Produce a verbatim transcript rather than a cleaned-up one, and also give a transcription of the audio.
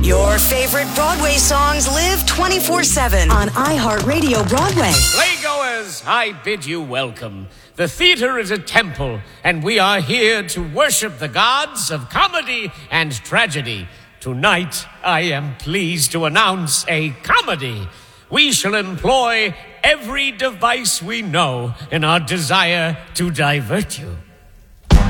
Your favorite Broadway songs live twenty-four seven on iHeartRadio Broadway. Playgoers, I bid you welcome. The theater is a temple, and we are here to worship the gods of comedy and tragedy. Tonight, I am pleased to announce a comedy. We shall employ every device we know in our desire to divert you.